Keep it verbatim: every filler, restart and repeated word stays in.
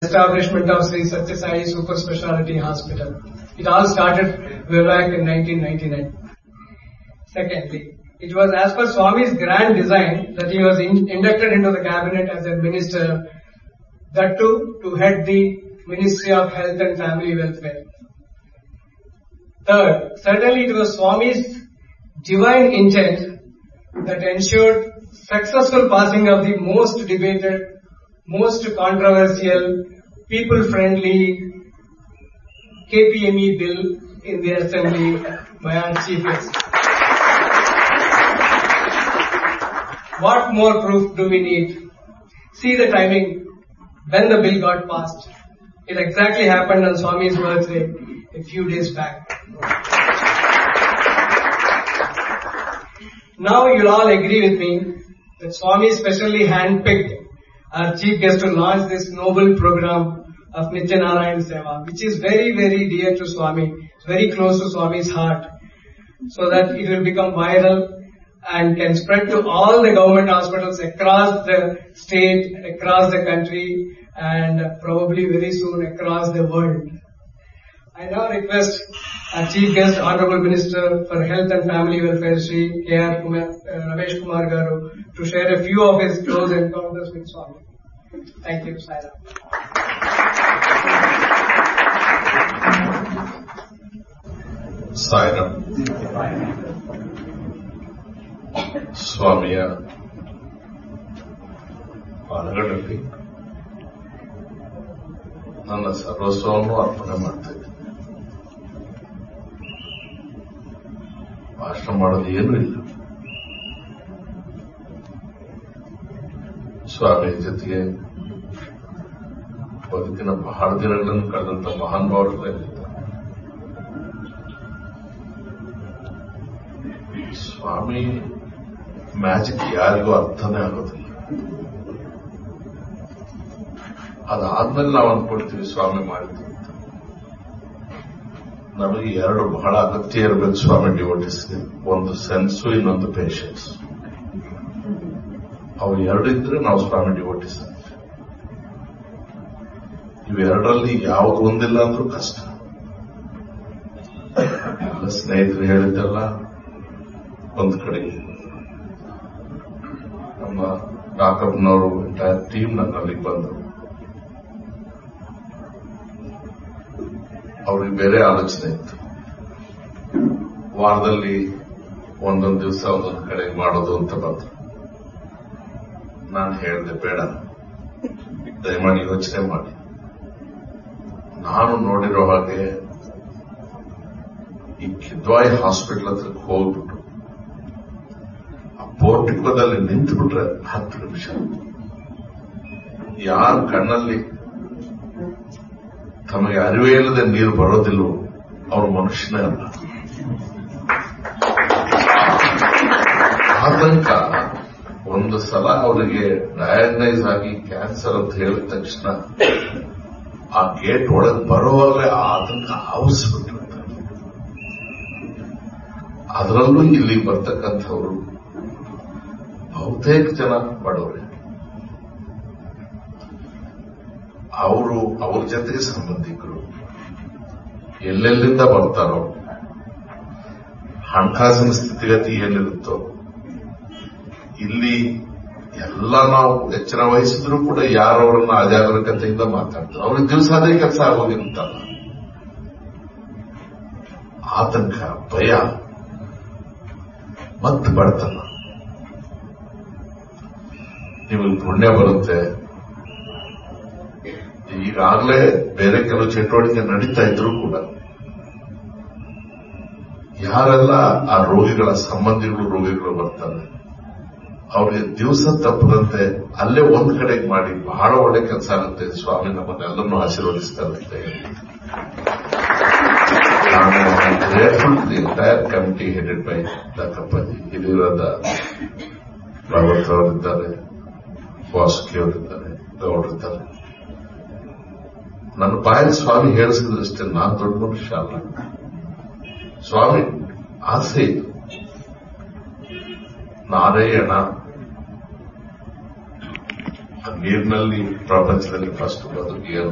establishment of Sri Satya Sai Super Speciality Hospital. It all started way back in nineteen ninety-nine. Secondly, it was as per Swami's grand design that he was in, inducted into the cabinet as a minister, that too to head the Ministry of Health and Family Welfare. Third, certainly it was Swami's divine intent that ensured successful passing of the most debated, most controversial, people-friendly K P M E bill in the Assembly by our Chief Guest. What more proof do we need? See the timing when the bill got passed. It exactly happened on Swami's birthday a few days back. Now you'll all agree with me that Swami specially handpicked our Chief Guest to launch this noble program of Nitya Narayan Seva, which is very, very dear to Swami. It's very close to Swami's heart, so that it will become viral and can spread to all the government hospitals across the state, across the country, and probably very soon across the world. I now request our Chief Guest, Honorable Minister for Health and Family Welfare, Shri K R Kumar, uh, Ramesh Kumar Garu, to share a few of his close encounters with Swami. Thank you, Sai Ram. Sai Ram. ಸ್ವಾಮಿಯ ಪಾದಗಳಲ್ಲಿ ನನ್ನ ಸರ್ವಸ್ವವನ್ನು ಅರ್ಪಣೆ ಮಾಡ್ತೇನೆ. ಭಾಷಣ ಮಾಡೋದು ಏನೂ ಇಲ್ಲ. ಸ್ವಾಮಿ ಜೊತೆಗೆ ಬದುಕಿನ ಬಹಳ ದಿನಗಳನ್ನು ಕಳೆದಂತ ಮಹಾನ್ ಭಾವರುಗಳಿದ್ದಾರೆ. ಸ್ವಾಮಿ ಮ್ಯಾಜಿಕ್ ಯಾರಿಗೂ ಅರ್ಥನೇ ಆಗೋದಿಲ್ಲ. ಅದಾದ್ಮೇಲೆ ನಾವು ಅಂದ್ಕೊಳ್ತೀವಿ ಸ್ವಾಮಿ ಮಾಡಿದ್ದು ಅಂತ. ನಮಗೆ ಎರಡು ಬಹಳ ಅಗತ್ಯ ಇರಬೇಕು ಸ್ವಾಮಿ ಡಿವೋಟಿಸ್ಗೆ. ಒಂದು ಸೆನ್ಸು, ಇನ್ನೊಂದು ಪೇಷನ್ಸ್. ಅವು ಎರಡಿದ್ರೆ ನಾವು ಸ್ವಾಮಿ ಡಿವೋಟಿಸ್. ಇವೆರಡರಲ್ಲಿ ಯಾವುದು ಒಂದಿಲ್ಲ ಅಂದ್ರೂ ಕಷ್ಟ. ಎಲ್ಲ ಸ್ನೇಹಿತರು ಹೇಳಿದ್ದೆಲ್ಲ ಒಂದು ಕಡೆಗೆ, ನಮ್ಮ ಡಾಕ್ಟರ್ನವರು ಎಂಟೈರ್ ಟೀಮ್ ನನ್ನಲ್ಲಿ ಬಂದರು. ಅವ್ರಿಗೆ ಬೇರೆ ಆಲೋಚನೆ ಇತ್ತು. ವಾರದಲ್ಲಿ ಒಂದೊಂದು ದಿವಸ ಒಂದೊಂದು ಕಡೆ ಮಾಡೋದು ಅಂತ ಬಂದ್ರು. ನಾನು ಹೇಳಿದೆ, ಬೇಡ, ದಯಮಾಡಿ ಯೋಚನೆ ಮಾಡಿ. ನಾನು ನೋಡಿರೋ ಹಾಗೆ ಈ ಕಿದ್ವಾಯಿ ಹಾಸ್ಪಿಟಲ್ ಹತ್ರಕ್ಕೆ ಹೋಗ್ಬಿಟ್ಟು ಆ ಪೋರ್ಟಿಕೋದಲ್ಲಿ ನಿಂತು ಬಿಟ್ರೆ ಹತ್ತು ನಿಮಿಷ ಯಾರ ಕಣ್ಣಲ್ಲಿ ತಮಗೆ ಅರಿವೇ ಇಲ್ಲದೆ ನೀರು ಬರೋದಿಲ್ಲವೋ ಅವರು ಮನುಷ್ಯನೇ ಅಲ್ಲ. ಆತಂಕ ಒಂದು ಸಲ ಅವರಿಗೆ ಡಯಾಗ್ನೈಸ್ ಆಗಿ ಕ್ಯಾನ್ಸರ್ ಅಂತ ಹೇಳಿದ ತಕ್ಷಣ ಆ ಗೇಟ್ ಒಳಗೆ ಬರೋವಾಗಲೇ ಆ ಆತಂಕ ಆವರಿಸ್ಬಿಟ್ಟಿರ್ತಾರೆ. ಅದರಲ್ಲೂ ಇಲ್ಲಿ ಬರ್ತಕ್ಕಂಥವರು ಬಹುತೇಕ ಜನ ಬಡವರೇ. ಅವರು ಅವ್ರ ಜೊತೆಗೆ ಸಂಬಂಧಿಕರು ಎಲ್ಲೆಲ್ಲಿಂದ ಬರ್ತಾರೋ, ಹಣಕಾಸಿನ ಸ್ಥಿತಿಗತಿ ಏನಿರುತ್ತೋ, ಇಲ್ಲಿ ಎಲ್ಲ ನಾವು ಎಚ್ಚರ ವಹಿಸಿದ್ರು ಕೂಡ ಯಾರವರನ್ನ ಅಜಾಗರೂಕತೆಯಿಂದ ಮಾತಾಡ್ತಾರೆ. ಅವ್ರಿಗೆ ದಿವಸ ಅದೇ ಕೆಲಸ ಆಗೋಗಿರುತ್ತಲ್ಲ. ಆತಂಕ, ಭಯ ಮತ್ತು ಬಡತನ. ನಿಮಗೆ ಪುಣ್ಯ ಬರುತ್ತೆ. ಈಗಾಗಲೇ ಬೇರೆ ಕೆಲವು ಚಟುವಟಿಕೆ ನಡೀತಾ ಇದ್ರು ಕೂಡ ಯಾರೆಲ್ಲ ಆ ರೋಗಿಗಳ ಸಂಬಂಧಿಗಳು ರೋಗಿಗಳು ಬರ್ತಾರೆ, ಅವ್ರಿಗೆ ದಿವಸ ತಪ್ಪದಂತೆ ಅಲ್ಲೇ ಒಂದ್ ಕಡೆಗೆ ಮಾಡಿ ಬಹಳ ಒಳ್ಳೆ ಕೆಲಸ ಆಗುತ್ತೆ. ಸ್ವಾಮಿ ನಮ್ಮನ್ನೆಲ್ಲರನ್ನೂ ಆಶೀರ್ವದಿಸ್ತಾ ಇರುತ್ತೆ. ನಾನು grateful the entire committee headed by doctor ಹಿರಿಯರಾದ ರಾವತ್ ಅವರಿದ್ದಾರೆ, ವಾಸುಕಿ ಅವರಿದ್ದಾರೆ, ಗೌಡರಿದ್ದಾರೆ. ನನ್ನ ಬಾಯಲ್ಲಿ ಸ್ವಾಮಿ ಹೇಳಿಸಿದ್ರಷ್ಟೇ ನಾನು ದೊಡ್ಡ ಮನುಷ್ಯ ಅಲ್ಲ. ಸ್ವಾಮಿ ಆಸೆ ಇದು. ನಾರಾಯಣ ನೀರಿನಲ್ಲಿ ಪ್ರಪಂಚದಲ್ಲಿ ಫಸ್ಟ್ ಬದುಕಿ